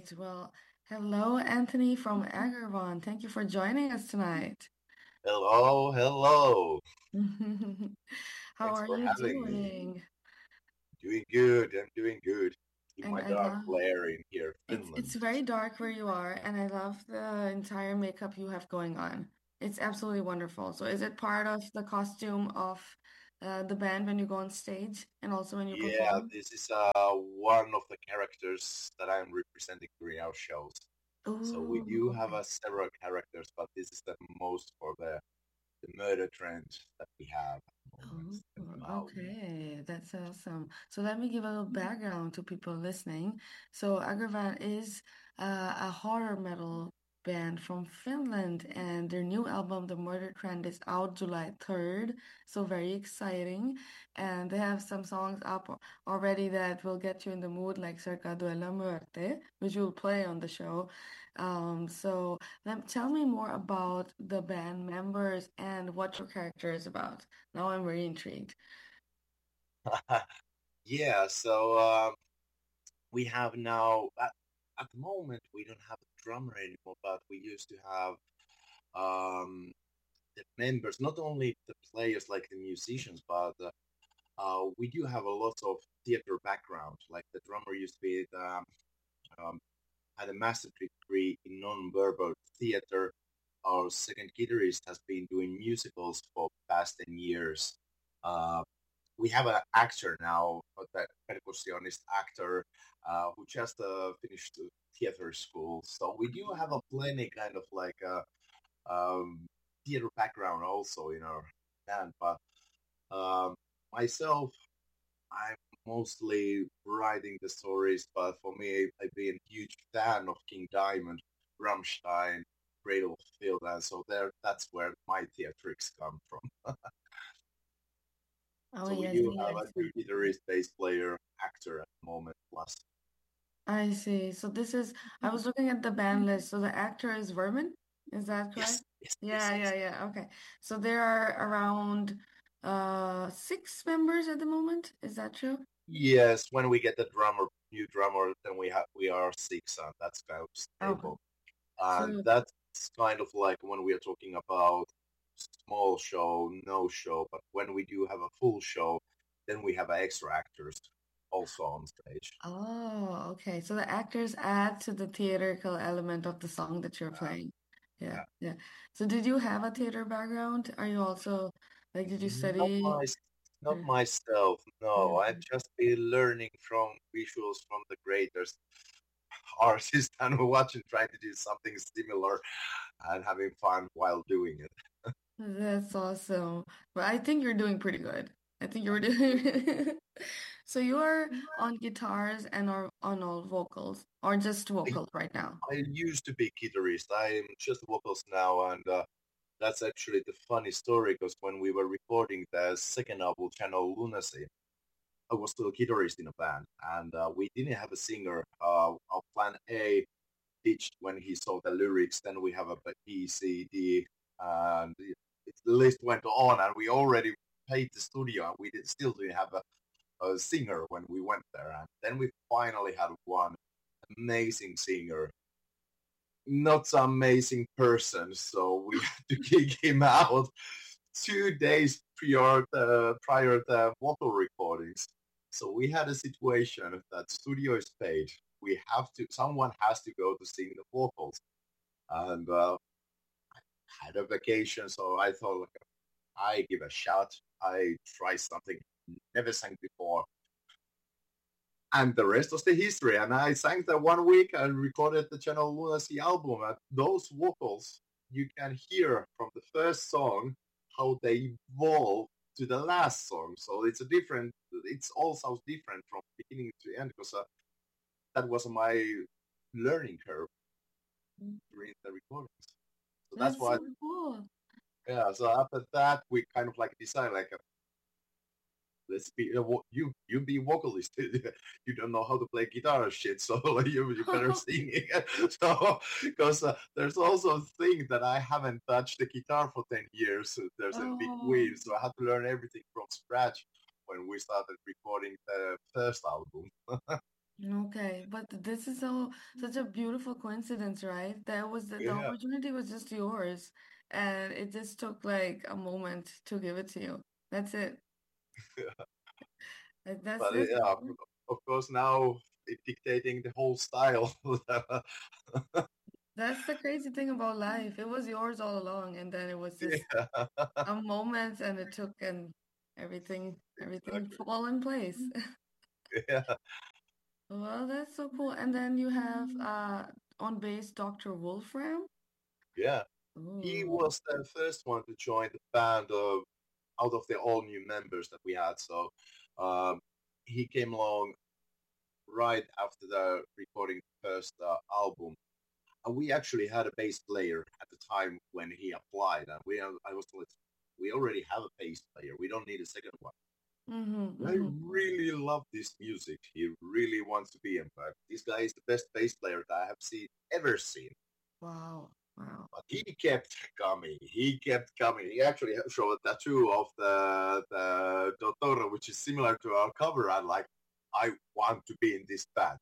right. Well, hello, Anthony from Agarwan. Thank you for joining us tonight. Hello, hello. How Thanks are for you having me. doing? Doing good. I'm doing good. In And my I dark love lair in here, it's Finland. very dark where you are, and I love the entire makeup you have going on. It's absolutely wonderful. So is it part of the costume of the band when you go on stage and also when you Yeah, perform? this is one of the characters that I'm representing during our shows. So we Oh, do have okay. several characters, but this is the most for the murder trend that we have at the moment. Oh, At the moment. okay. That's awesome. So let me give a little background to people listening. So Agravan is a horror metal band from Finland, and their new album, The Murder Trend, is out July 3rd. So very exciting. And they have some songs up already that will get you in the mood, like Cercado de la Muerte, which will play on the show. So tell me more about the band members and what your character is about. Now I'm very intrigued. Yeah, so we have now at the moment we don't have a drummer anymore, but we used to have um, the members, not only the players like the musicians, but we do have a lot of theater background. Like the drummer used to be um, had a master degree in non-verbal theater. Our second guitarist has been doing musicals for the past 10 years. Uh, we have an actor now, a percussionist actor, who just finished theater school. So we do have a plenty kind of like theater background also in our band. But um, myself, I'm mostly writing the stories. But for me, I've been a huge fan of King Diamond, Rammstein, Cradle of Filth, and so that's where my theatrics come from. Oh, So we yes, do see, have I a two see. guitarist, bass player, actor at the moment. Plus, I see. So I was looking at the band list. So the actor is Vermin, is that correct? yes, yes, yes, Yeah, yes, yeah, yeah. Okay. So there are around six members at the moment. Is that true? yes. When we get the drummer, new drummer, then we are six, and that's kind of Okay. stable. And So that's kind of like when we are talking about small show, no show. But when we do have a full show, then we have extra actors also on stage. oh, okay. So the actors add to the theatrical element of the song that you're Uh, playing. Yeah, yeah. yeah. So did you have a theater background? Are you also like did you Not study? my, not Yeah. myself. No, I've Mhm. just been learning from visuals from the greatest artists and watching, trying to do something similar and having fun while doing it. That's awesome. But I think you're doing pretty good. I think you're doing So you are on guitars and are on all vocals or just I, vocals right now? I used to be guitarist. I'm just vocals now, and that's actually the funny story because when we were recording the second album, Channel Lunacy, I was still a guitarist in a band, and we didn't have a singer. Our plan A ditched when he saw the lyrics. Then we have a B, C, D, and the list went on, and we already paid the studio, and still didn't have a singer when we went there. And then we finally had one amazing singer, not so amazing person, so we had to kick him out 2 days prior to vocal recordings. So we had a situation that studio is paid. Someone has to go to sing the vocals, and had a vacation. So I thought, like, I give a shot. I try something never sang before, and the rest was the history. And I sang that one week and recorded the Channel Lunacy album. And those vocals, you can hear from the first song how they evolve to the last song. So it's all sounds different from beginning to end because that was my learning curve during the recordings. So that's That's why, so cool. yeah. So after that, we kind of like decided, like, let's be you be vocalist. You don't know how to play guitar or shit, so you better sing it. So because there's also a thing that I haven't touched the guitar for 10 years. So there's a big Oh, weird, so I had to learn everything from scratch when we started recording the first album. Okay, but this is such a beautiful coincidence, right? That was the Yeah, opportunity was just yours, and it just took like a moment to give it to you. That's it. but That's yeah, of course now it dictating the whole style. that's the crazy thing about life. It was yours all along, and then it was just Yeah, a moment, and it took and everything exactly. fall in place. Yeah, Well, that's so cool. And then you have on bass Dr. Wolfram. yeah. He Ooh. was the first one to join the band out of the all new members that we had. So um, he came along right after the recording the first album. And we actually had a bass player at the time when he applied, and I was told we already have a bass player. We don't need a second one. Mm-hmm, I mm-hmm. really love this music. He really wants to be in fact. This guy is the best bass player that I have ever seen. Wow, wow. But he kept coming. He kept coming. He actually showed a tattoo of the Totoro, which is similar to our cover. I'm like, I want to be in this band.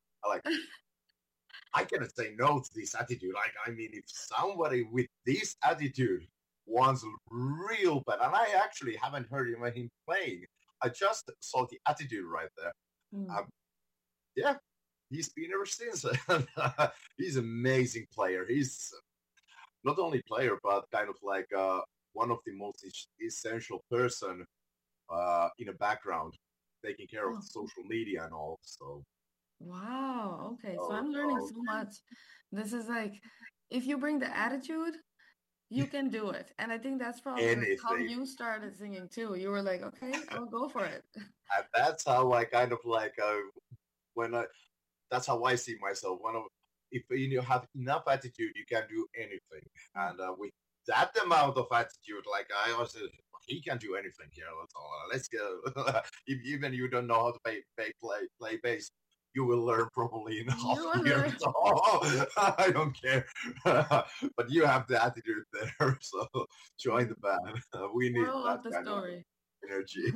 I cannot say no to this attitude. Like, I mean, if somebody with this attitude wants real bad, and I actually haven't heard him playing, I just saw the attitude right there. Mm. Um, yeah, he's been ever since. He's an amazing player. He's not only player, but kind of like one of the most essential person in the background, taking care of Oh, the social media and all. So, wow. Okay, so oh, I'm learning oh, so much. This is like, if you bring the attitude, you can do it. And I think that's probably like how anything. you started singing too. You were like, okay, I'll go for it. And that's how I kind of like when I that's how I see myself. One of if you have enough attitude, you can do anything. Mm. And with that amount of attitude, like I also, he can do anything here. Let's all let's go. If even you don't know how to play bass, you will learn probably in half You a are year. the So I don't care. But you have the attitude there, so join the band. We need moral that of the kind of story. energy.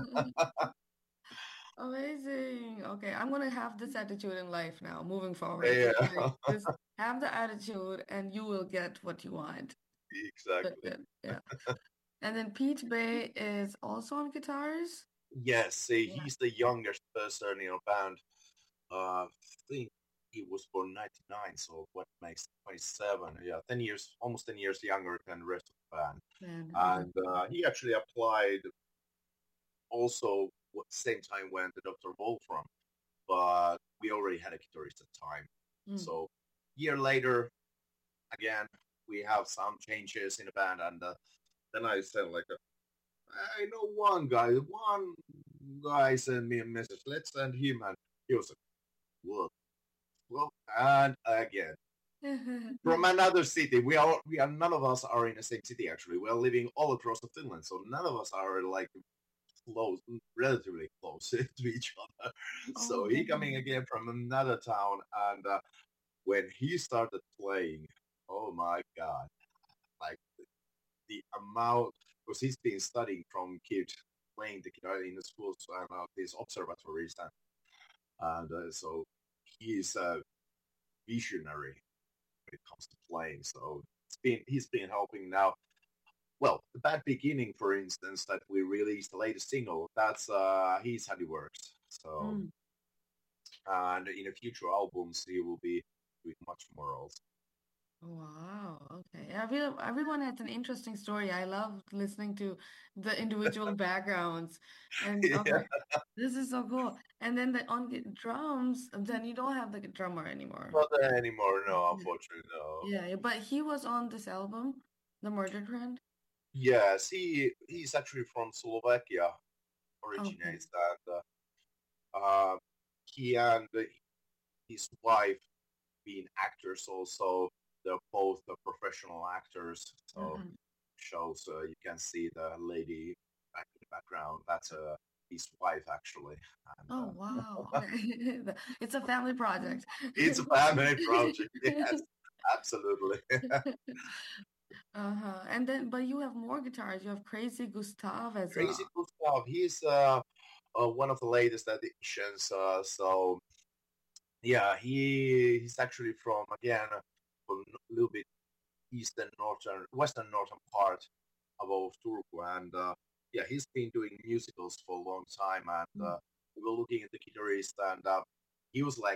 Amazing. Okay, I'm gonna have this attitude in life now, moving forward. Yeah, Like, just have the attitude, and you will get what you want. That's exactly. it. Yeah. And then Pete Bay is also on guitars. Yes, see, Yeah. he's the youngest person in our band. I think he was born 99, so what makes 27? Yeah, 10 years, almost 10 years younger than the rest of the band. Man. Okay. And he actually applied also at the same time when the Dr. Wolfram, but we already had a guitarist at the time. Mm. So year later, again, we have some changes in the band, and then I said like, I know one guy sent me a message. Let's send him, and he was like, "What? Well, and again from another city. We are none of us are in the same city. Actually, we are living all across the Finland, so none of us are like close, relatively close to each other. So he Oh. coming again from another town, and when he started playing, oh my god, like the amount because he's been studying from kid playing the guitar in the schools and these observatories and so he's a visionary when it comes to playing. So he's been helping now. Well, the Bad Beginning, for instance, that we released the latest single, that's his handiwork. So Mm. and in the future albums, he will be doing much more also. Wow. Okay. Everyone has an interesting story. I love listening to the individual backgrounds. And Yeah, okay, this is so cool. And then drums, then you don't have the drummer anymore. not anymore. No, Yeah. unfortunately, no. Yeah, but he was on this album, The Murder Trend. Yes, he's actually from Slovakia, Okay. originates, and he and his wife being actors also. They're both professional actors, so Mhm. shows you can see the lady back in the background. That's his wife actually, and Oh, wow. Okay. It's a family project. it's a family project. Yes, absolutely. And then, but you have more guitars. You have Crazy Gustav as Crazy well. Gustav. He's one of the latest additions. So Yeah, he's actually from again from a little bit western northern part of Turku, and yeah, he's been doing musicals for a long time, and we were looking at the guitarist, and he was like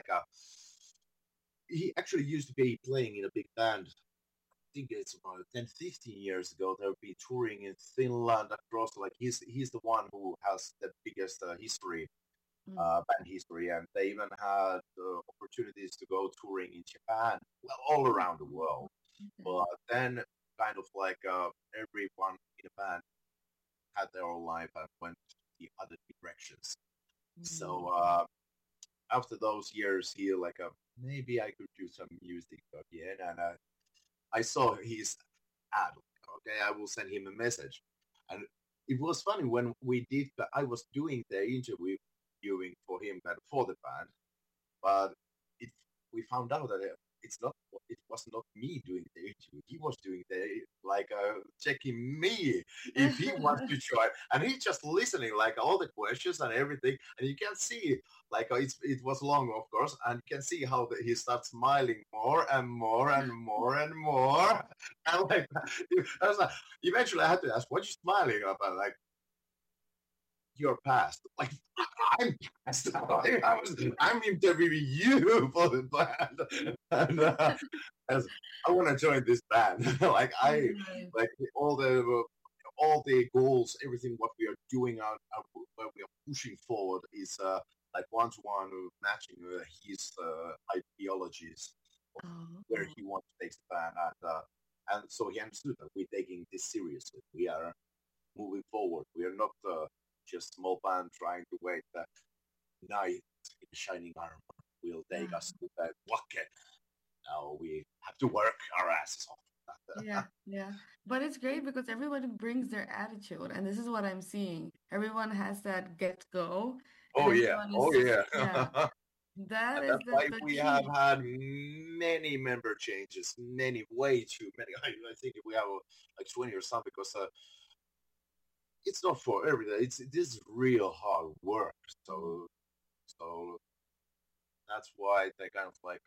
he actually used to be playing in a big band. I think it's about 10, 15 years ago. They've been touring in Finland across. Like he's the one who has the biggest history, Mm. band history, and they even had opportunities to go touring in Japan, well, all around the world. Okay. But then, kind of like everyone in the band had their own life and went the other directions. Mm. So after those years, he like maybe I could do some music again, and I saw his ad. Okay, I will send him a message, and it was funny when we did. I was doing the interviewing for him and for the band, but it we found out that it's not it was not me doing the interview. He was doing the like checking me if he wants to join, and he's just listening like all the questions and everything, and you can see like it was long, of course, and you can see how he starts smiling more and more and more and more, and like I was like, eventually I had to ask, "What you smiling about?" Like your past. Like I'm past. I'm interviewing you for the band, and as I want to join this band. Like I Right. like all the goals, everything what we are doing out where we are pushing forward is like one to one matching his ideologies of where Oh. he wants to take the band, and so he understood that we're taking this seriously. We are moving forward. We are not just small band trying to wait that knight in shining armor will take Yeah. us to that bucket. Now we have to work our asses Yeah, off. yeah. But it's great because everybody brings their attitude, and this is what I'm seeing. Everyone has that get go, and Oh yeah, everyone oh is, yeah. yeah, that And is that's why the we have key. had many member changes, many, way too many. I think we have like 20 or something because it's not for everything. This is real hard work. Mm. So that's why they kind of like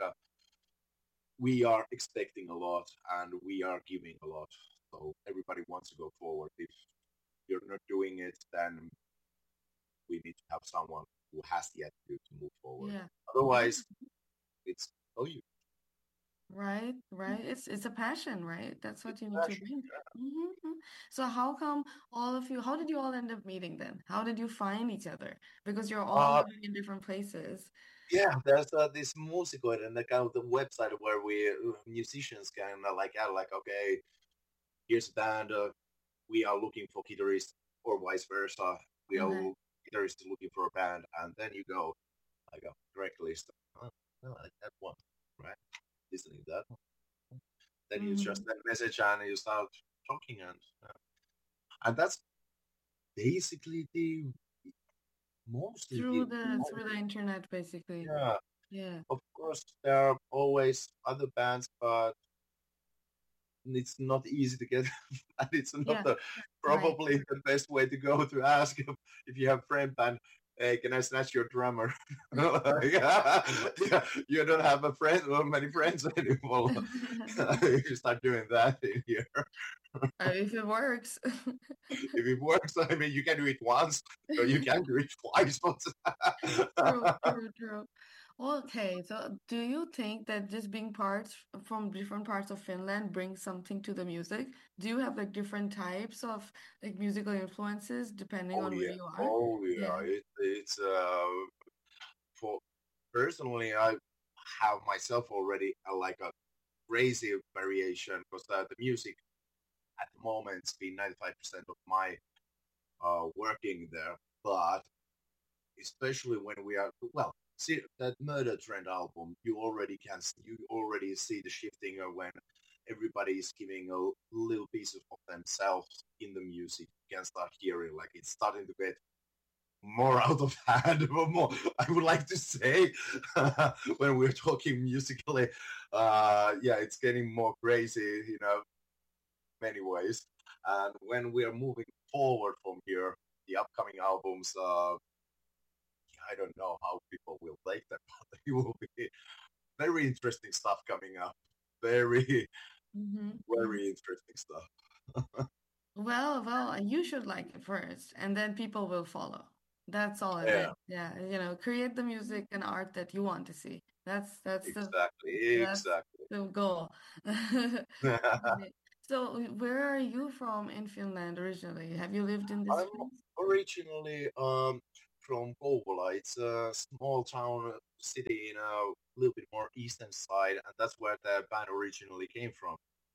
we are expecting a lot and we are giving a lot. So everybody wants to go forward. If you're not doing it, then we need to have someone who has the attitude to move forward. Yeah. Yeah. Otherwise, it's oh you Right, right. It's a passion, right? That's what it's you need to passion. bring. Hmm. So how come all of you, how did you all end up meeting then? How did you find each other? Because you're all Uh, living in different places. yeah, there's this musical and the kind of the website where we musicians can like add like okay, here's a band. We are looking for guitarists or vice versa. We are Okay. guitarists looking for a band, and then you go like a direct list. Oh, well, I like that one, right? Listening to that. Then you just Hmm. send a message and you start talking, and that's basically the mostly the Through the internet, basically. yeah. Yeah. Of course, there are always other bands, but it's not easy to get, and it's not Yeah. the Right. probably the best way to go to ask if you have friend band. Hey, can I snatch your drummer? Yeah, you don't have a friend or many friends anymore. You start doing that in here. If it works. If it works, I mean, you can do it once, or you can do it twice. But True, true, true. Okay, so do you think that just being parts from different parts of Finland brings something to the music? Do you have like different types of like musical influences depending oh on where yeah, you are? oh Yeah. yeah. It's for personally, I have myself already like a crazy variation because the music at the moment has been 95% of my working there. But especially when we are, well, see that Murder Trend album, you already see the shifting when everybody is giving a little piece of themselves in the music. You can start hearing like it's starting to get more out of hand, or more, I would like to say, when we're talking musically. Yeah, it's getting more crazy, many ways. And when we are moving forward from here, the upcoming albums, I don't know how people will take that, but it will be very interesting stuff coming up. Very, Mm-hmm. very interesting stuff. Well, you should like it first, and then people will follow. That's all it is. Yeah, Yeah, create the music and art that you want to see. exactly, That's exactly. the goal. Okay. So, where are you from in Finland originally? Have you lived in this I'm place? originally from Kouvola. It's a small town city in a little bit more eastern side, and that's where the band originally came from.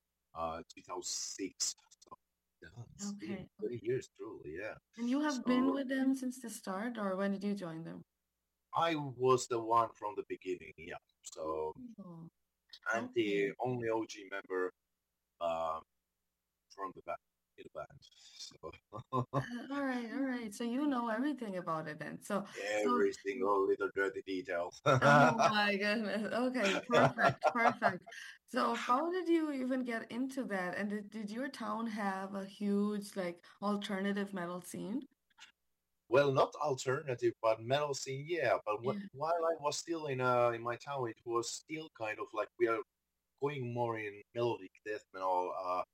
2006. So yeah, it's been Okay, 30 okay. years, truly. Yeah. And you have been So with them since the start, or when did you join them? I was the one from the beginning. Yeah. So Oh, I'm the okay. only OG member um, from the band in the band. So All right. So you know everything about it then. So every single little dirty detail. Oh my goodness. Okay, perfect, perfect. So how did you even get into that? And did your town have a huge like alternative metal scene? Well, not alternative, but metal scene, yeah. But Yeah. while I was still in my town, it was still kind of like we are going more in melodic death metal,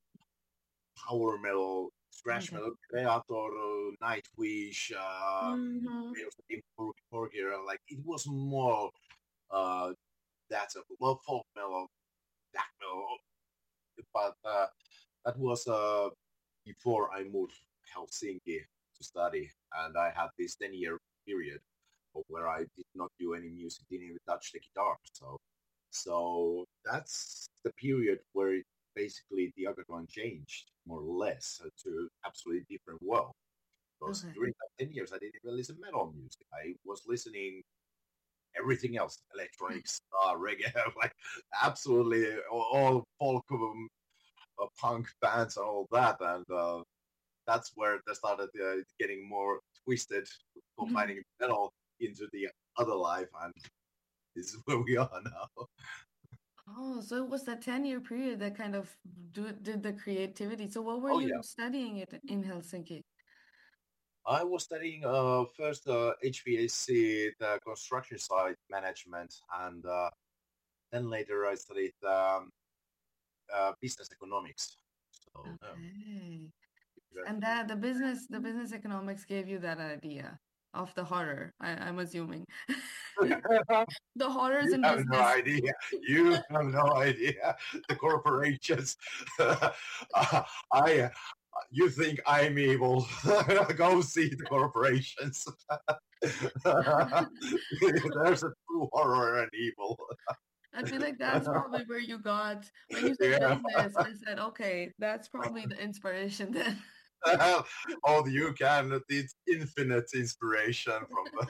power metal, thrash Okay. metal, Creator, Nightwish, Mm-hmm. Porgy, like it was more uh, that love folk metal, black metal, but that was before I moved to Helsinki to study, and I had this 10-year period where I did not do any music, didn't even touch the guitar. So that's the period where it, basically the Agathon changed more or less to absolutely different world. Because Okay. during that 10 years, I didn't even listen metal music. I was listening everything else, electronics, reggae, like absolutely all folk punk bands and all that. And that's where they started getting more twisted, combining metal into the other life. And this is where we are now. Oh, so it was that 10-year period that kind of did the creativity. So what were Oh, you yeah. studying it in Helsinki? I was studying first HVAC, the construction site management, and then later I studied business economics. So, Okay. And exactly. that the business economics gave you that idea of the horror, I'm assuming. The horrors You in have no business. idea. You have no idea. The corporations. I. You think I'm evil? Go see the corporations. There's a true horror and evil. I feel like that's probably where you got when you said Yeah. business. I said, okay, that's probably the inspiration then. All you can. It's infinite inspiration from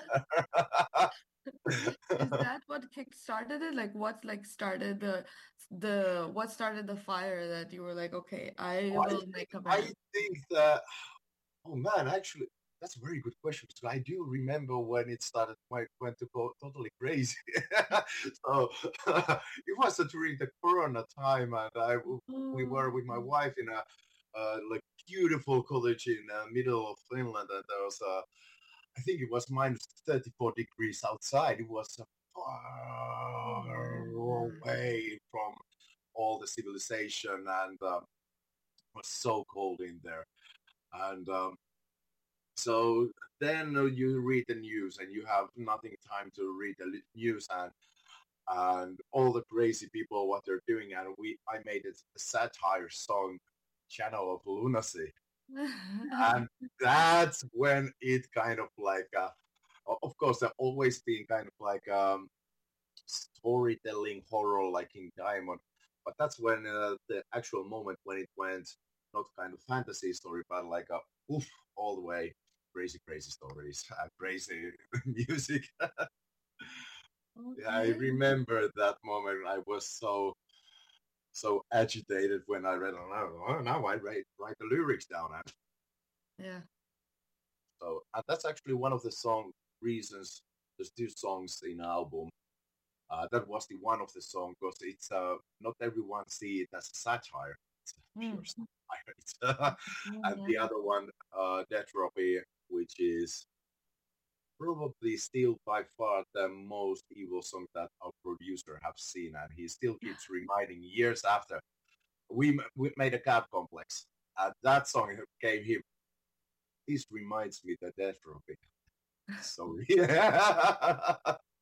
Is the. that what kick started it? Like what like started the what started the fire that you were like, okay, I will make a I band. think that. Oh man, actually, that's a very good question. So I do remember when it started, when it went to go totally crazy. So it was during the Corona time, and we were Oh, with my wife in a like beautiful college in the middle of Finland, and there was I think it was minus 34 degrees outside. It was oh far my away from all the civilization, and it was so cold in there. And so then you read the news and you have nothing time to read the news and all the crazy people what they're doing and I made a satire song Channel of Lunacy God. and that's when it kind of like of course there always been kind of like storytelling horror like in Diamond but that's when the actual moment when it went not kind of fantasy story but like a oof all the way crazy stories and crazy music. Yeah, I Okay. remember that moment. I was so agitated when I read. Oh, now I write the lyrics down. And Yeah. so and that's actually one of the song reasons. There's two songs in the album. That was the one of the song because it's not everyone see it as a satire. It's a pure Mm. satire. And the Mhm. other one, Death Robbie, which is probably still by far the most evil song that our producer have seen, and he still keeps reminding years after. We made a cat complex, and that song gave him. This reminds me the death trophy. So yeah.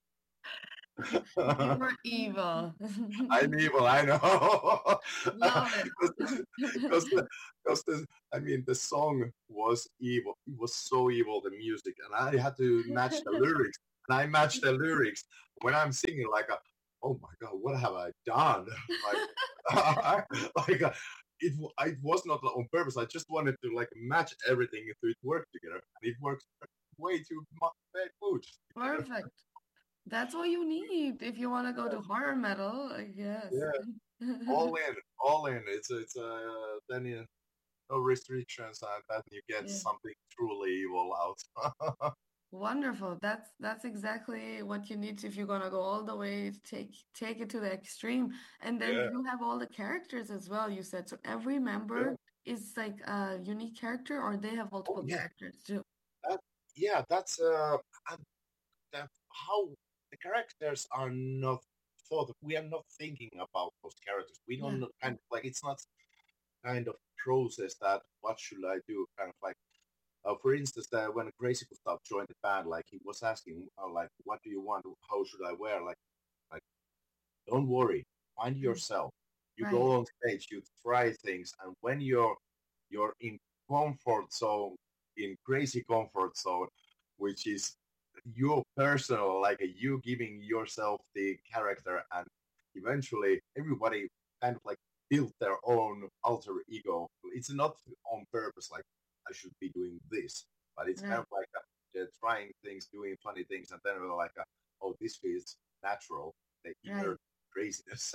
You were evil. I'm evil, I know. Love it. Because I mean, the song was evil. It was so evil, the music, and I had to match the lyrics. And I matched the lyrics when I'm singing, like, oh my god, what have I done? Like, like it was not on purpose. I just wanted to like match everything so it worked together, and it works way too much good. Perfect. That's what you need if you want to go to horror metal, I guess. Yeah, all in, all in. It's then you no restrictions, and then you get Yeah. something truly evil out. Wonderful. That's exactly what you need if you're gonna go all the way to take it to the extreme. And then Yeah, you have all the characters as well, you said. So every yeah. member is like a unique character, or they have Oh multiple yeah, characters too. that, yeah. That's and that how the characters are not thought. We are not thinking about those characters. We don't Yeah. kind of like it's not kind of process that. What should I do? Kind of like. For instance, when Crazy Gustav joined the band, like he was asking, like, "What do you want? How should I wear?" Like, don't worry, find Mm. yourself. You Right. go on stage, you try things, and when you're in comfort zone, in crazy comfort zone, which is your personal, like you giving yourself the character, and eventually everybody kind of like built their own alter ego. It's not on purpose, like I should be doing this, but it's kind Right. of like they're trying things, doing funny things, and then we're like, oh, this feels natural. The Right. inner craziness.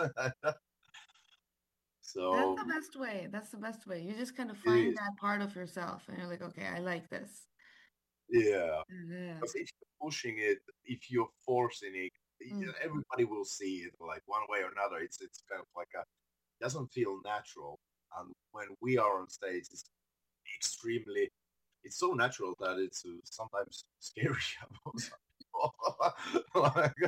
That's So the best way. That's the best way. You just kind of it find is, that part of yourself and you're like, okay, I like this. yeah. Yeah. Because if you're pushing it, if you're forcing it, Mm. everybody will see it like one way or another. It's kind of like a doesn't feel natural. And when we are on stage, it's extremely. It's so natural that it's sometimes scary about some people. Like,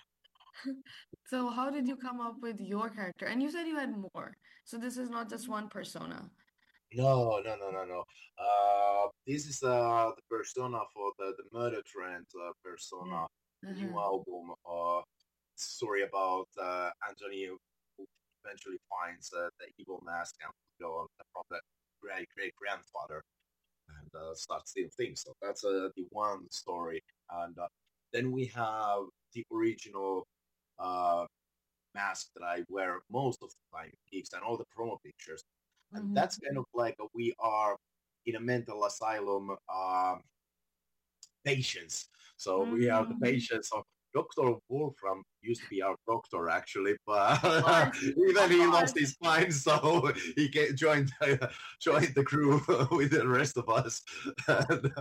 So how did you come up with your character? And you said you had more. So this is not just one persona. no, no, no, no, no. This is the persona for the Murder Trend Yeah. persona, the new Uh-huh. album. Story about Anthony who eventually finds the evil mask and go on from the great great grandfather and starts stealing things. So that's the one story, and then we have the original uh, mask that I wear most of the time, gigs and all the promo pictures. And Mm-hmm. that's kind of like we are in a mental asylum patients. So we are the Mm-hmm. patients of Dr. Wolfram used to be our doctor actually, but Of course. even Of he lost course. his mind, so joined the crew with the rest of us. And,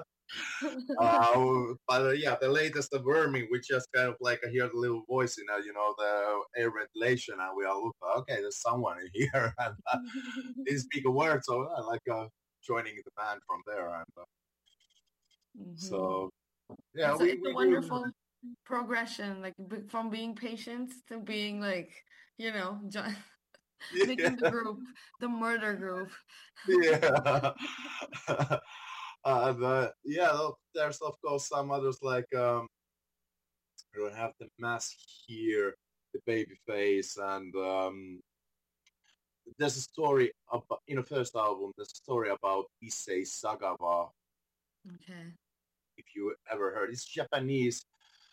yeah, the latest the worming, we just kind of like hear the little voice in the air ventilation, and we all look, okay, there's someone in here, and didn't speak a word, so I like joining the band from there, and Mm-hmm. so yeah, It's a, we it's a we do. wonderful progression, like from being patient to being like, join, making the Yeah, group, the murder group. yeah. And yeah, there's of course some others like I don't have the mask here, the baby face, and there's a story about in the first album. There's a story about Issei Sagawa. Okay. If you ever heard, it's Japanese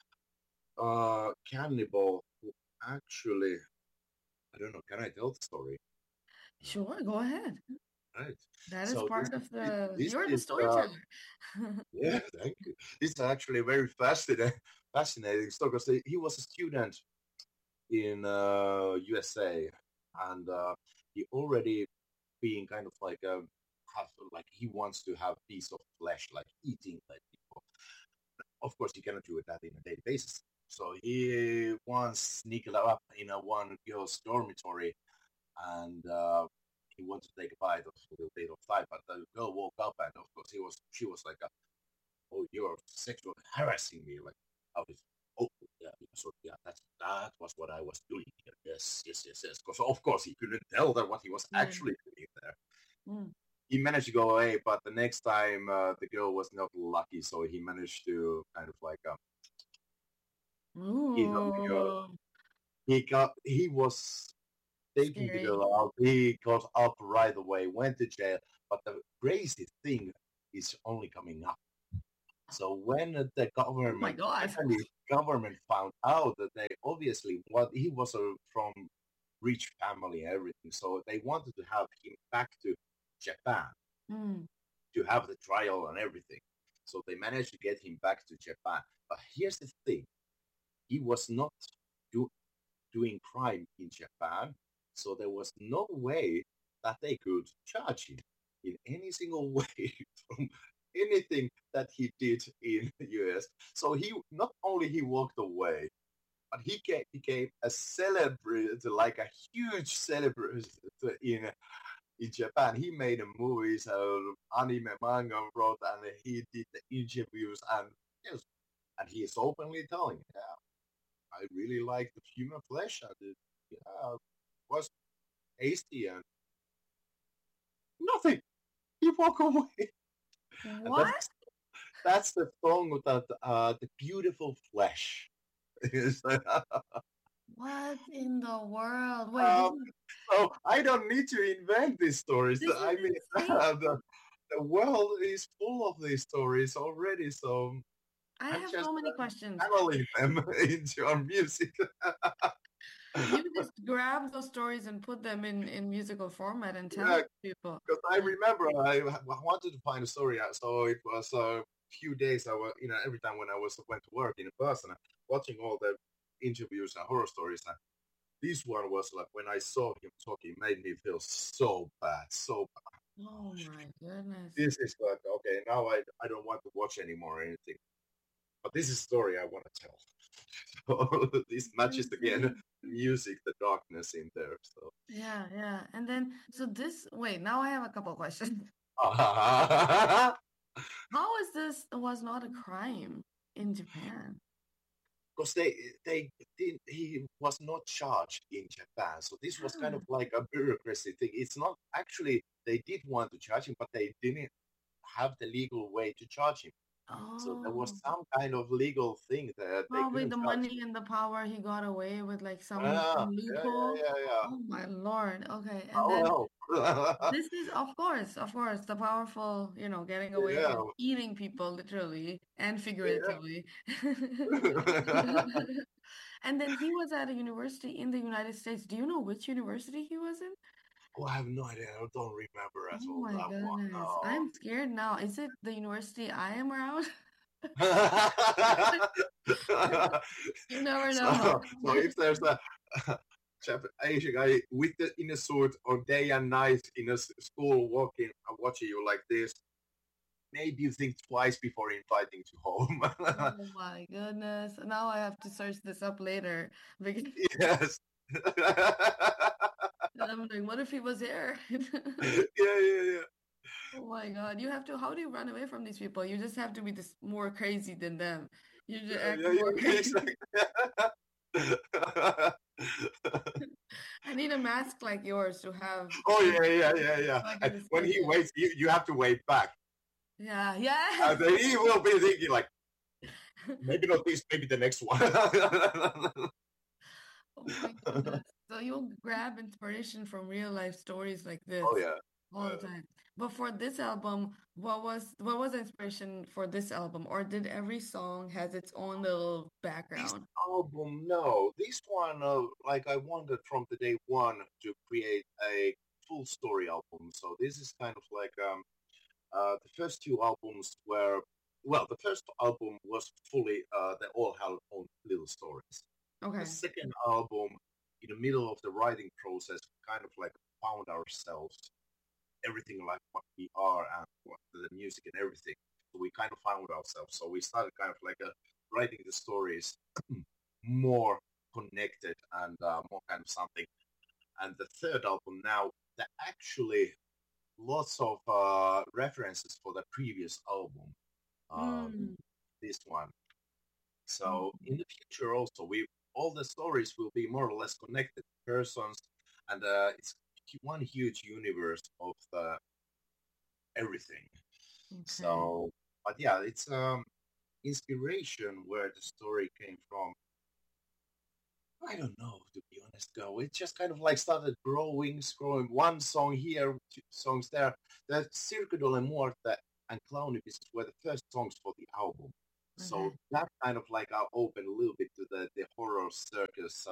cannibal who actually I don't know. Can I tell the story? Sure, go ahead. Right. That is So this part of the, this you're the is storyteller. yeah, thank you. This is actually a very fascinating story because he was a student in USA, and he already being kind of like have like he wants to have piece of flesh, like eating like people. Of course, you cannot do that in a daily basis. So he once sneaked up in a one girl's dormitory, and he wanted to take a bite of a little bit of thigh, but the girl woke up, and of course she was like, "Oh, you're sexually harassing me." Like, I was, "Oh, yeah, so yeah, that was what I was doing here." Yes, yes, yes, yes. Because of course he couldn't tell that what he was Yeah. actually doing there. Mm. He managed to go away, but the next time the girl was not lucky, so he managed to kind of like he got the girl. Ooh, He was taking the scary. girl out. He got up right away, went to jail. But the crazy thing is only coming up. So when the Oh my government, God. Japanese government, found out that they obviously what he was from rich family and everything, so they wanted to have him back to Japan Mm. to have the trial and everything. So they managed to get him back to Japan. But here's the thing: he was not do, doing crime in Japan, so there was no way that they could charge him in any single way from anything that he did in the US. So he not only he walked away, but he became a celebrity, like a huge celebrity in Japan. He made a movies, anime, manga, wrote, and he did the interviews, and yes, and he is openly telling, yeah, I really like the human flesh. And yeah, it was tasty and nothing. He walk away. And What? that's the song that the beautiful flesh. What in the world? Wait, um, so I don't need to invent these stories. this is I mean, insane. the world is full of these stories already. So I I'm have just so many questions. channeling them into our music. You just grab those stories and put them in musical format and tell Yeah, it to people. because I remember I wanted to find a story out, so it was a few days. I was, every time when I went to work in person, watching all the interviews and horror stories. And this one was like when I saw him talking, made me feel so bad, so bad. Oh my goodness. This is like okay, now I don't want to watch anymore or anything. But this is a story I want to tell. So this matches again Insane. the music, the darkness in there. So. Yeah, yeah. And then, so this, wait, now I have a couple questions. How is this was not a crime in Japan? Because they didn't, he was not charged in Japan, so this was kind Ah, of like a bureaucracy thing. It's not actually they did want to charge him, but they didn't have the legal way to charge him. So there was oh, some kind of legal thing that they probably couldn't the charge money him. and the power he got away with, like Ah, some yeah, loophole. yeah, yeah, yeah. Oh my Lord. Okay. And then Oh well, this is, of course, the powerful, getting away yeah, and eating people literally and yeah. figuratively. And then he was at a university in the United States. Do you know which university he was in? Oh, I have no idea. I don't remember at Oh all my that one. goodness. No. I'm scared now. Is it the university I am around? You never know. So if there's a Asian guy with in a suit or day and night in a school walking and watching you like this, maybe you think twice before inviting to home. Oh my goodness. Now I have to search this up later because Yes. I'm like, what if he was here? Yeah, yeah, yeah. Oh my God. How do you run away from these people? You just have to be this more crazy than them. You just Yeah, act yeah, more yeah, crazy. exactly. I need a mask like yours to have, Oh yeah, yeah, yeah, yeah. so I can And when escape he it. waits, you have to wait back. Yeah, yes. Then he will be thinking like, maybe not this, maybe the next one. Oh my goodness. So you'll grab inspiration from real life stories like this Oh yeah. all the time. But for this album, what was the inspiration for this album? Or did every song has its own little This background? album, no. This one, like I wanted from the day one to create a full story album. So this is kind of like the first two albums were, well, the first album was fully, they all had own little stories. The Okay. second album, in the middle of the writing process, kind of like found ourselves, everything like what we are and what the music and everything. So we kind of found ourselves. So we started kind of like writing the stories more connected and more kind of something. And the third album now, there actually lots of references for the previous album. Mm. this one. Mm. So in the future also, we all the stories will be more or less connected persons, and it's one huge universe of everything. Okay. So, but yeah, it's inspiration where the story came from. I don't know, to be honest, go. It just kind of like started growing, one song here, two songs there. The Cirque de la Morte and Clownibus were the first songs for the album. So Okay. that kind of like opened a little bit to the horror circus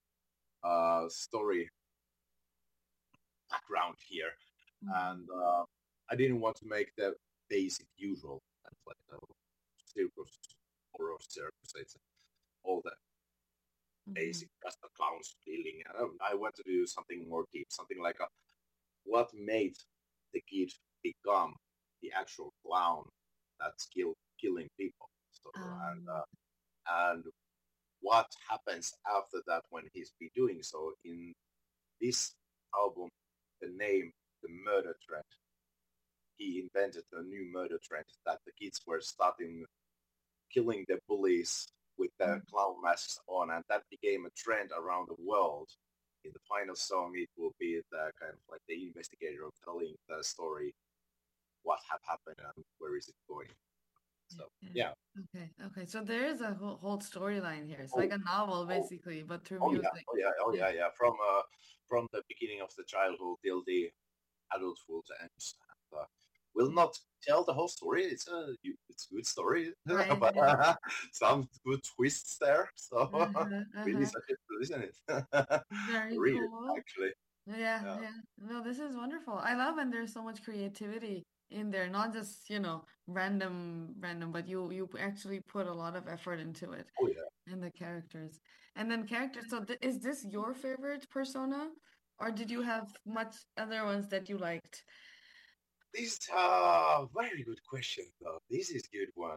story background here. Mm. And I didn't want to make the basic usual, kind of like the circus, horror circus. It's all the Mhm. basic just a clown stealing. I want to do something more deep, something like what made the kid become the actual clown that's killing people. So Um, and what happens after that when he's be doing so. In this album, the name, the murder trend, he invented a new murder trend that the kids were starting killing the bullies with the mm. clown masks on, and that became a trend around the world. In the final song, it will be the kind of like the investigator telling the story, what have happened and where is it going. Yeah, So yeah. yeah. Okay, okay. So there is a whole storyline here. It's like Oh, a novel oh, basically, but through oh yeah, music. oh yeah, oh Yeah. yeah, yeah. From the beginning of the childhood till the adulthood, and will not tell the whole story. It's a good story, Right. but Yeah. some good twists there. So Uh-huh, really uh-huh. suggest to listen it. Very Read it cool. actually. Yeah, Yeah. yeah. No, this is wonderful. I love when there's so much creativity in there, not just, random, but you actually put a lot of effort into it Oh yeah. and the characters. And then characters. So th is this your favorite persona, or did you have much other ones that you liked? This very good question though. This is good one.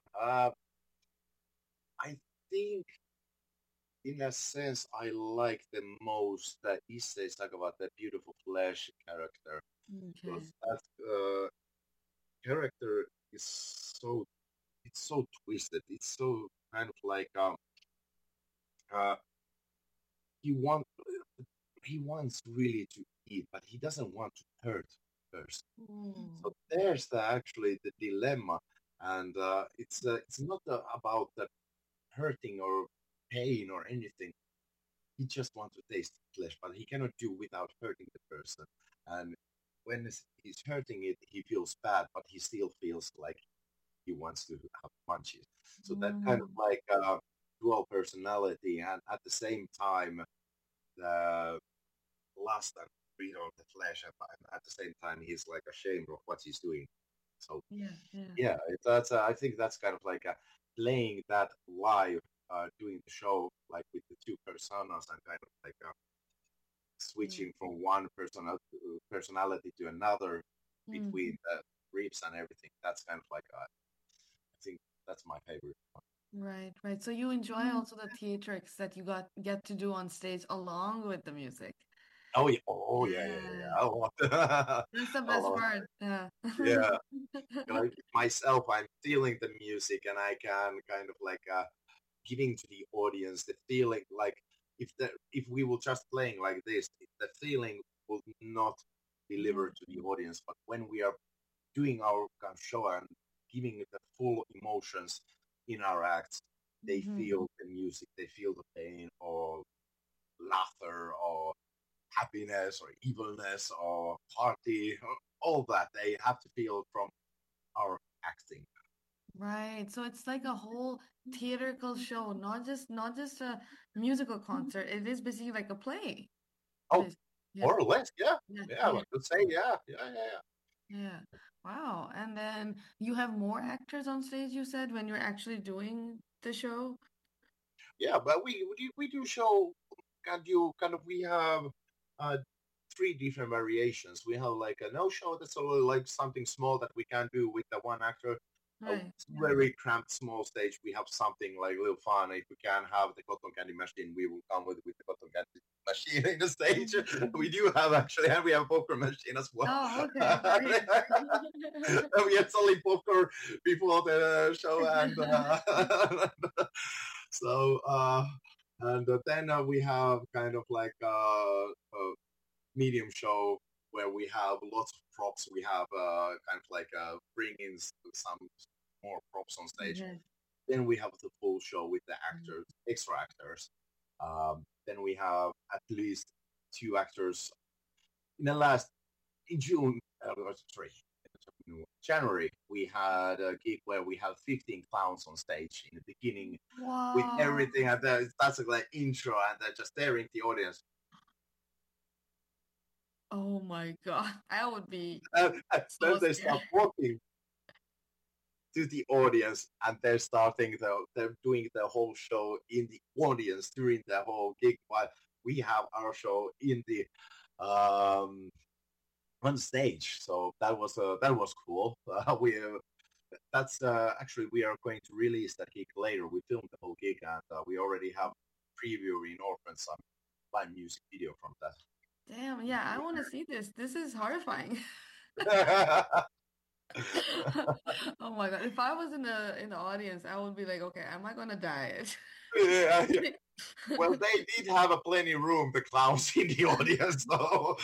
I think in a sense I like the most the Issei Sagawa, the beautiful flesh character, Okay. because that character is so it's so twisted. It's so kind of like uh he want he wants really to eat, but he doesn't want to hurt first. Mm. So there's actually the dilemma, and it's not about the hurting or pain or anything. He just wants to taste flesh, but he cannot do without hurting the person. And when he's hurting it, he feels bad, but he still feels like he wants to have punches. So that kind of Mm. like dual personality, and at the same time, the lust and freedom of the flesh, and at the same time, he's like ashamed of what he's doing. So Yeah, yeah. yeah, that's I think that's kind of like playing that live, doing the show like with the two personas and kind of like Yeah. switching from one personality to another Mm. between the riffs and everything. That's kind of like I think that's my favorite one. Right, right. So you enjoy also the theatrics that you get to do on stage along with the music. Oh yeah, yeah, yeah, Yeah. yeah. A lot, That's the a best lot. part. Yeah. Yeah, like myself, I'm feeling the music, and I can kind of like giving to the audience the feeling like if we were just playing like this, the feeling will not deliver to the audience. But when we are doing our kind of show and giving it the full emotions in our acts, they Hmm. feel the music, they feel the pain or laughter or happiness or evilness or party, or all that. They have to feel from our acting. Right. So it's like a whole theatrical show, not just a musical concert. It is basically like a play. Oh, This. Yeah. more or less, yeah, Yeah. yeah. I Yeah. could say, yeah, yeah, yeah, yeah. Yeah. Wow. And then you have more actors on stage, you said, when you're actually doing the show? Yeah, but we do show we have uh three different variations. We have like a no show that's a little like something small that we can do with the one actor. A Right. very cramped small stage. We have something like a little fun. If we can have the cotton candy machine, we will come with the cotton candy machine in the stage. We do have actually, and we have a popcorn machine as well. Oh, okay, great. We had solid popcorn before the show, and so and then we have kind of like a medium show where we have lots of props. We have kind of like bringing some more props on stage. Yes. Then we have the full show with the actors, extra actors. Then we have at least 2 actors. In June, sorry, January, we had a gig where we had 15 clowns on stage in the beginning with Wow. everything. And that's like intro, and they're just staring at the audience. Oh my God. I would be And so then they scared. start walking to the audience, and they're doing the whole show in the audience during the whole gig, while we have our show in the on stage. So that was cool. That's actually, we are going to release that gig later. We filmed the whole gig, and we already have preview in Orphan, some live music video from Damn, yeah, I want to see this. This is horrifying. that. Oh my God. If I was in the audience, I would be like, okay, am I gonna die? Yeah, yeah. Well, they did have a plenty room, the clowns in the audience, so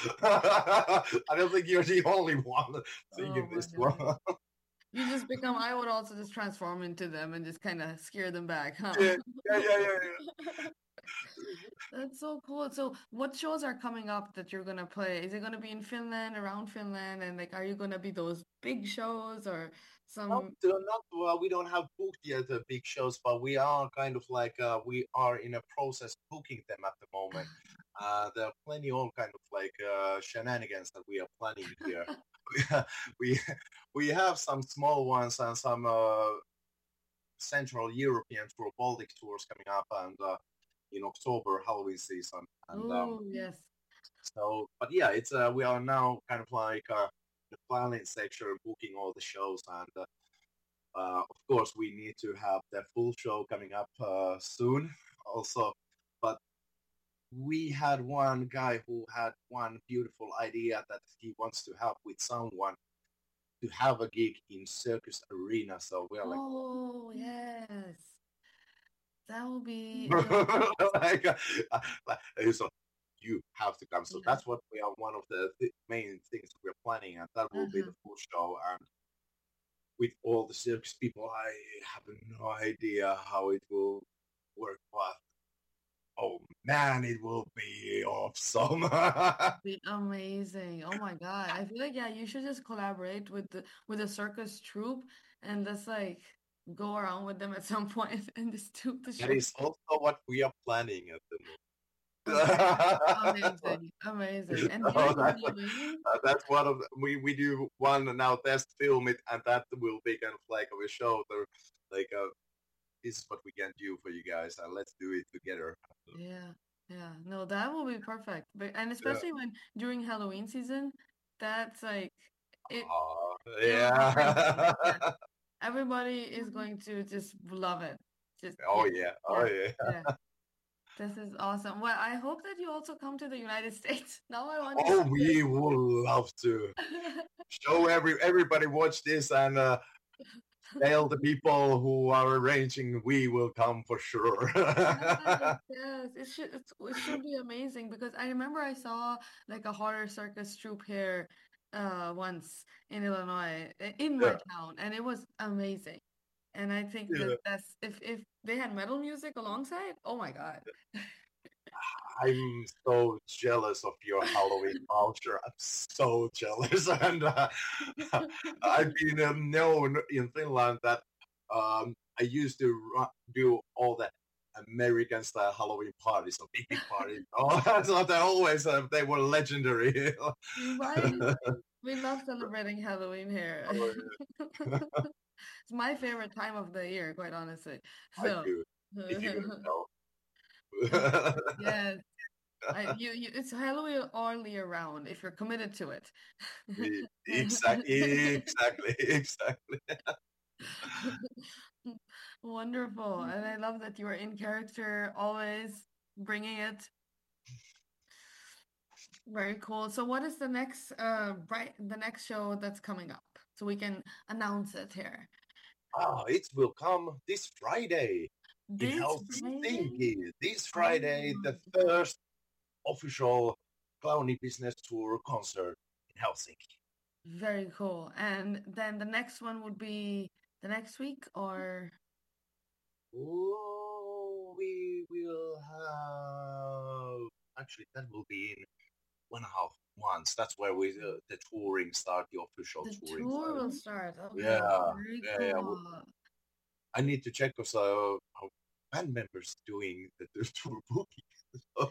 I don't think you're the only one singing Oh my this God. one. You just become, I would also just transform into them and just kind of scare them back, huh? Yeah, yeah. That's so cool. So, what shows are coming up that you're gonna play? Is it gonna be in Finland, around Finland, and like, are you gonna be those big shows or some? Not well, we don't have booked yet the big shows, but we are kind of like we are in a process booking them at the moment. There are plenty of kind of like shenanigans that we are planning here. we we have some small ones and some Central European tour, Baltic tours coming up, and in October, Halloween season, and Oh, yes. so. But yeah, it's we are now kind of like the planning section, booking all the shows, and of course, we need to have the full show coming up soon also. But we had one guy who had one beautiful idea that he wants to have with someone to have a gig in Circus Arena. So we're like, Oh, yes. That will be like, so you have to come. So yeah. that's what we are. One of the main things we're planning, and that will be the full show. And with all the circus people, I have no idea how it will work, but oh man, it will be awesome. Be amazing. Oh my God. I feel like, yeah, you should just collaborate with the circus troupe and just like go around with them at some point and just do the That show. is also what we are planning at the moment. Okay. Amazing. Amazing. And So during Halloween, that's one of we do one now, test film it, and that will be kind of like a show. Like this is what we can do for you guys, and let's do it together. yeah, yeah. No, that will be perfect. But and Yeah. especially when during Halloween season, that's like it it will be crazy. Yeah. Yeah. Everybody is going to just love it. Just Oh yeah, yeah. yeah, Oh yeah. yeah. This is awesome. Well, I hope that you also come to the United States. Now I want to Oh, see we would love to this. show everybody watch this, and tell the people who are arranging we will come for sure. Yes, yes. It should be amazing because I remember I saw like a horror circus troupe here once in Illinois in my Yeah, town and it was amazing. And I think that yeah. that's if they had metal music alongside, oh my God. I'm so jealous of your Halloween culture. I'm so jealous, and I've been known in Finland that I used to do all the American style Halloween parties, so big parties. Oh, that's not that always. They were legendary. Right. We love celebrating Halloween here. It's my favorite time of the year, quite honestly. I So, do. If you couldn't tell. yes, it's Halloween all year round if you're committed to it. Exactly. Wonderful. And I love that you are in character, always bringing it. Very cool. So what is the next the next show that's coming up? So we can announce it here. It will come this Friday in This Friday? Helsinki. This Oh Friday, my the God. first official Clowny Business Tour concert in Helsinki. Very cool. And then the next one would be the next week or Oh, we will have. Actually, that will be in 1.5 months. That's where the touring start, the official the touring tour start. will start. Okay, Yeah, very yeah, yeah. cool. I need to check also how band members doing the tour booking.